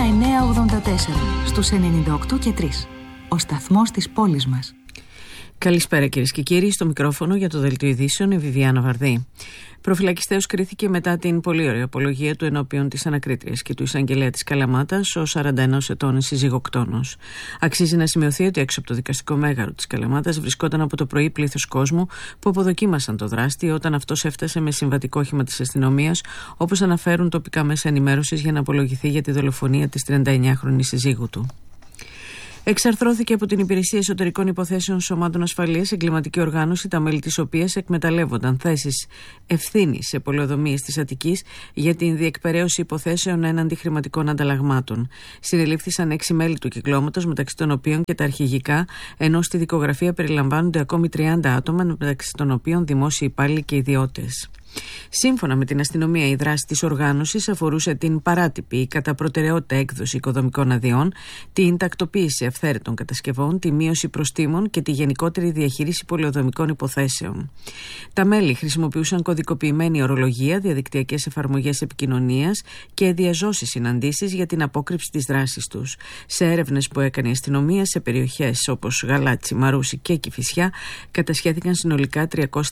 984 στους 98 και 3. Ο σταθμός της πόλης μας. Καλησπέρα κυρίες και κύριοι, στο μικρόφωνο για το Δελτίο Ειδήσεων η Βιβιάνα Βαρδή. Προφυλακιστέως κρίθηκε μετά την πολύ ωραία απολογία του ενώπιον της ανακρίτριας και του εισαγγελέα της Καλαμάτας ο 41 ετών συζυγοκτόνος. Αξίζει να σημειωθεί ότι έξω από το δικαστικό μέγαρο της Καλαμάτας βρισκόταν από το πρωί πλήθος κόσμου που αποδοκίμασαν το δράστη όταν αυτός έφτασε με συμβατικό όχημα της αστυνομίας, όπως αναφέρουν τοπικά μέσα ενημέρωσης, για να απολογηθεί για τη δολοφονία της 39χρονης συζύγου του. Εξαρθρώθηκε από την Υπηρεσία Εσωτερικών Υποθέσεων Σωμάτων Ασφαλείας εγκληματική οργάνωση, τα μέλη της οποίας εκμεταλλεύονταν θέσεις ευθύνης σε πολεοδομίες της Αττικής για την διεκπεραίωση υποθέσεων έναντι χρηματικών ανταλλαγμάτων. Συνελήφθησαν 6 μέλη του κυκλώματος, μεταξύ των οποίων και τα αρχηγικά, ενώ στη δικογραφία περιλαμβάνονται ακόμη 30 άτομα, μεταξύ των οποίων δημόσιοι υπάλληλοι και ιδιώτες. Σύμφωνα με την αστυνομία, η δράση της οργάνωσης αφορούσε την παράτυπη ή κατά προτεραιότητα έκδοση οικοδομικών αδειών, την τακτοποίηση αυθαίρετων κατασκευών, τη μείωση προστίμων και τη γενικότερη διαχείριση πολεοδομικών υποθέσεων. Τα μέλη χρησιμοποιούσαν κωδικοποιημένη ορολογία, διαδικτυακές εφαρμογές επικοινωνίας και διαζώσεις συναντήσεις για την απόκρυψη της δράσης τους. Σε έρευνες που έκανε η αστυνομία σε περιοχές όπως Γαλάτσι, Μαρούσι και Κηφισιά, κατασχέθηκαν συνολικά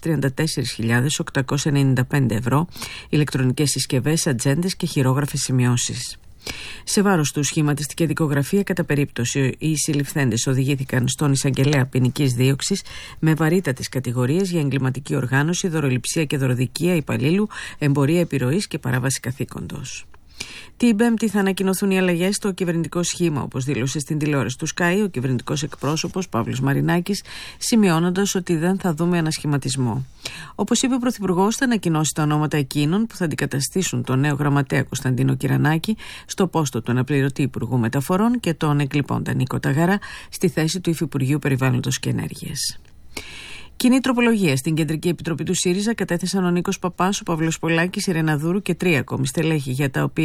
334.895 ευρώ, ηλεκτρονικές συσκευές, ατζέντες και χειρόγραφες σημειώσεις. Σε βάρος του σχηματιστική δικογραφία, κατά περίπτωση οι συλληφθέντες οδηγήθηκαν στον εισαγγελέα ποινικής δίωξης με βαρύτατες κατηγορίες για εγκληματική οργάνωση, δωροληψία και δωροδικία υπαλλήλου, εμπορία επιρροής και παράβαση καθήκοντος. Την Πέμπτη θα ανακοινωθούν οι αλλαγές στο κυβερνητικό σχήμα, όπως δήλωσε στην τηλεόραση του Sky ο κυβερνητικός εκπρόσωπος Παύλος Μαρινάκης, σημειώνοντας ότι δεν θα δούμε ανασχηματισμό. Όπως είπε ο Πρωθυπουργός, θα ανακοινώσει τα ονόματα εκείνων που θα αντικαταστήσουν τον νέο γραμματέα Κωνσταντίνο Κυρανάκη στο πόστο του αναπληρωτή Υπουργού Μεταφορών και τον εκλειπώντα Νίκο Ταγαρά στη θέση του Υφυπουργείου Περιβάλλοντος και Ενέργειας. Κοινή τροπολογία στην Κεντρική Επιτροπή του ΣΥΡΙΖΑ κατέθεσαν ο Νίκος Παπάς, ο Παύλος Πολάκης, η Ρένα Δούρου και 3 ακόμη στελέχη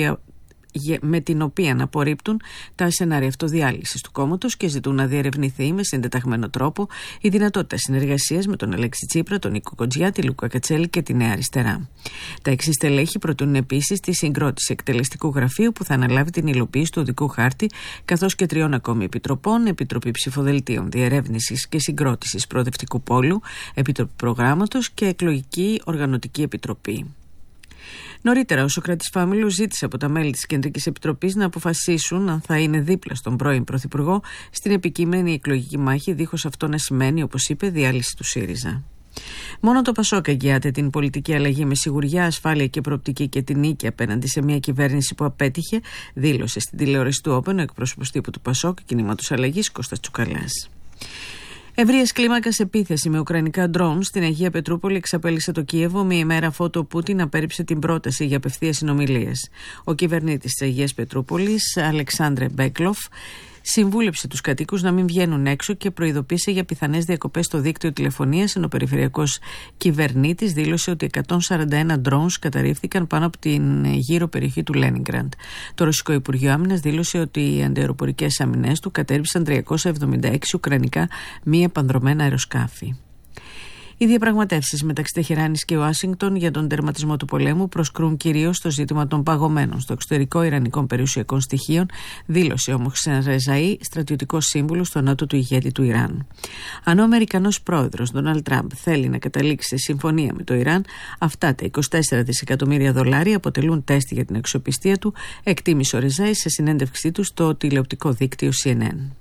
με την οποία να απορρίπτουν τα σενάρια αυτοδιάλυσης του κόμματος και ζητούν να διερευνηθεί με συντεταγμένο τρόπο η δυνατότητα συνεργασίας με τον Αλέξη Τσίπρα, τον Νίκο Κοντζιά, τη Λούκα Κατσέλη και τη Νέα Αριστερά. Τα εξής στελέχη προτείνουν επίσης τη συγκρότηση εκτελεστικού γραφείου που θα αναλάβει την υλοποίηση του οδικού χάρτη, καθώς και 3 ακόμη επιτροπών: Επιτροπή Ψηφοδελτίων, Διερεύνησης και Συγκρότησης Προοδευτικού Πόλου, Επιτροπή Προγράμματος και Εκλογική Οργανωτική Επιτροπή. Νωρίτερα, ο Σωκράτης Φάμιλος ζήτησε από τα μέλη της Κεντρικής Επιτροπής να αποφασίσουν αν θα είναι δίπλα στον πρώην Πρωθυπουργό στην επικείμενη εκλογική μάχη, δίχως αυτό να σημαίνει, όπως είπε, διάλυση του ΣΥΡΙΖΑ. Μόνο το ΠΑΣΟΚ εγγυάται την πολιτική αλλαγή με σιγουριά, ασφάλεια και προοπτική και την νίκη απέναντι σε μια κυβέρνηση που απέτυχε, δήλωσε στην τηλεόραση του Όπεν ο εκπρόσωπος τύπου του ΠΑΣΟΚ Κινήματος Αλλαγής Κώστας Τσουκαλάς. Ευρείας κλίμακας επίθεση με ουκρανικά ντρόουν στην Αγία Πετρούπολη εξαπέλυσε το Κίεβο μία ημέρα αφότου ο Πούτιν απέρριψε την πρόταση για απευθείας συνομιλίες. Ο κυβερνήτης της Αγίας Πετρούπολης, Αλεξάνδρε Μπέκλοφ, συμβούλεψε τους κατοίκους να μην βγαίνουν έξω και προειδοποίησε για πιθανές διακοπές στο δίκτυο τηλεφωνίας, ενώ ο περιφερειακός κυβερνήτης δήλωσε ότι 141 drones καταρρίφθηκαν πάνω από την γύρω περιοχή του Λένιγκραντ. Το Ρωσικό Υπουργείο Άμυνας δήλωσε ότι οι αντιαεροπορικές άμυνες του κατέρριψαν 376 ουκρανικά μη επανδρωμένα αεροσκάφη. Οι διαπραγματεύσεις μεταξύ Τεχεράνης και Ουάσιγκτον για τον τερματισμό του πολέμου προσκρούν κυρίως στο ζήτημα των παγωμένων στο εξωτερικό ιρανικών περιουσιακών στοιχείων, δήλωσε ο Μοχσέν Ρεζαΐ, στρατιωτικός σύμβουλος στο νότο του ηγέτη του Ιράν. Αν ο Αμερικανός πρόεδρος Ντόναλντ Τραμπ θέλει να καταλήξει σε συμφωνία με το Ιράν, αυτά τα 24 δισεκατομμύρια δολάρια αποτελούν τεστ για την αξιοπιστία του, εκτίμησε ο Ρεζαΐ σε συνέντευξή του στο τηλεοπτικό δίκτυο CNN.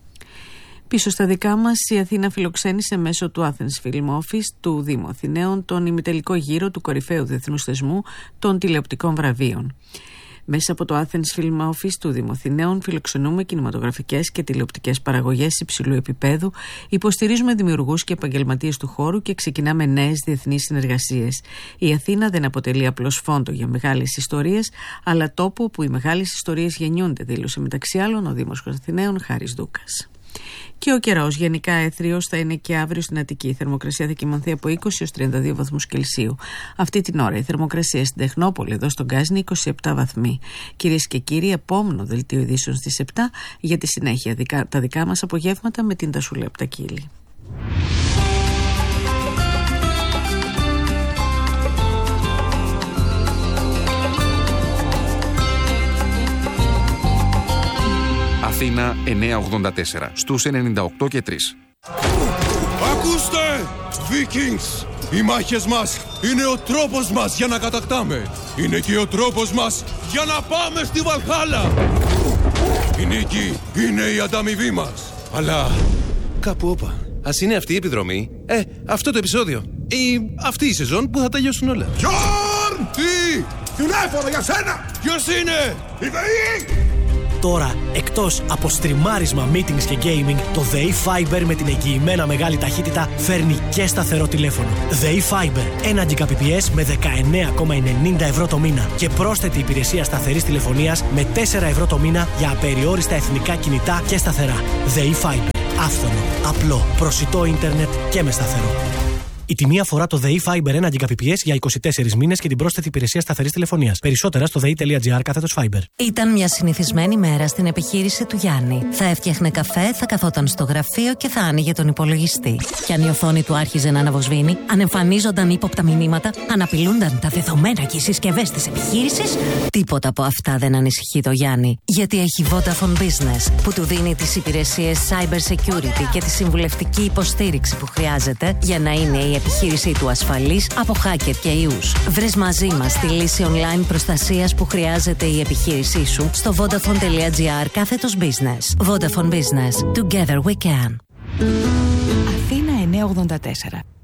Πίσω στα δικά μας, η Αθήνα φιλοξένησε μέσω του Athens Film Office του Δήμου Αθηναίων τον ημιτελικό γύρο του κορυφαίου διεθνούς θεσμού των τηλεοπτικών βραβείων. Μέσα από το Athens Film Office του Δήμου Αθηναίων φιλοξενούμε κινηματογραφικές και τηλεοπτικές παραγωγές υψηλού επίπεδου, υποστηρίζουμε δημιουργούς και επαγγελματίες του χώρου και ξεκινάμε νέες διεθνείς συνεργασίες. Η Αθήνα δεν αποτελεί απλώς φόντο για μεγάλες ιστορίες, αλλά τόπο όπου οι μεγάλες ιστορίες γεννιούνται, δήλωσε μεταξύ άλλων ο Δήμαρχος Αθηναίων Χάρης Δούκας. Και ο καιρός γενικά έθριος θα είναι και αύριο στην Αττική. Η θερμοκρασία θα κοιμανθεί από 20 έως 32 βαθμούς Κελσίου. Αυτή την ώρα η θερμοκρασία στην Τεχνόπολη, εδώ στον Γκάζι, είναι 27 βαθμοί. Κυρίες και κύριοι, επόμενο δελτίο ειδήσεων στις 7 για τη συνέχεια τα δικά μας απογεύματα με την Τασούλα Πτακίλη. Αθήνα 984 στους 98 και 3. Ακούστε! Vikings! Οι μάχες μας είναι ο τρόπος μας για να κατακτάμε. Είναι και ο τρόπος μας για να πάμε στη Βαλχάλα. Η νίκη είναι η ανταμοιβή μας. Αλλά κάπου όπα. Ας είναι αυτή η επιδρομή, αυτό το επεισόδιο ή αυτή η σεζόν που θα τελειώσουν όλα. Γιόρν! Τι! Τηλέφωνο για σένα! Ποιος είναι? Η ΔΕΗ! Τώρα, εκτός από στριμάρισμα, meetings και gaming, το ΔΕΗ Fiber με την εγγυημένα μεγάλη ταχύτητα φέρνει και σταθερό τηλέφωνο. ΔΕΗ Fiber, 1 Gbps με 19,90 ευρώ το μήνα και πρόσθετη υπηρεσία σταθερής τηλεφωνίας με 4 ευρώ το μήνα για απεριόριστα εθνικά κινητά και σταθερά. ΔΕΗ Fiber. Άφθονο, απλό, προσιτό ίντερνετ και με σταθερό. Η τιμή αφορά το ΔΕΗ Fiber 1 Gbps για 24 μήνες και την πρόσθετη υπηρεσία σταθερής τηλεφωνίας. Περισσότερα στο dei.gr/Fiber. Ήταν μια συνηθισμένη μέρα στην επιχείρηση του Γιάννη. Θα έφτιαχνε καφέ, θα καθόταν στο γραφείο και θα άνοιγε τον υπολογιστή. Κι αν η οθόνη του άρχιζε να αναβοσβήνει, αν εμφανίζονταν ύποπτα μηνύματα, αν απειλούνταν τα δεδομένα και οι συσκευές της επιχείρησης, τίποτα από αυτά δεν ανησυχεί το Γιάννη. Γιατί έχει Vodafone Business που του δίνει τις υπηρεσίες cyber security και τη συμβουλευτική υποστήριξη που χρειάζεται για να είναι η επιχείρησή του ασφαλής από hacker και ιούς. Βρες μαζί μας τη λύση online προστασίας που χρειάζεται η επιχείρησή σου στο vodafone.gr/business. Vodafone Business. Together we can. Αθήνα 984.